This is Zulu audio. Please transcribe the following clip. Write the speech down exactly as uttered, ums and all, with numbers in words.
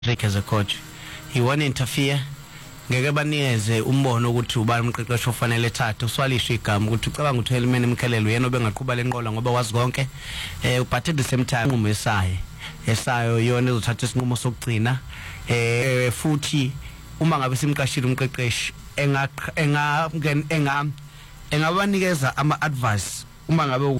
Rick as a coach he won't interfere ngeke banikeze umbono ukuthi ubani umqeqeshi ofanele ethathe uswalishe igama ukuthi ucabanga ukuthi Helman Mkhelelo yena obengaqhuba lenqola ngoba wazi konke eh but at the same time unqumo esaye esayo yona ezothatha isinqumo sokugcina eh futhi uma ngabe simqashile umqeqeshi enga enga enga engabanikeza ama advice uma ngabe